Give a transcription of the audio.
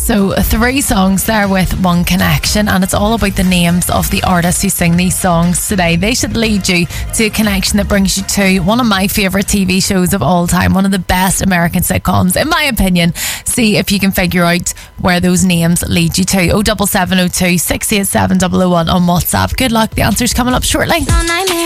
So 3 songs there with one connection, and it's all about the names of the artists who sing these songs today. They should lead you to a connection that brings you to one of my favourite TV shows of all time, one of the best American sitcoms, in my opinion. See if you can figure out where those names lead you to. 07702 687 001 on WhatsApp. Good luck, the answer's coming up shortly.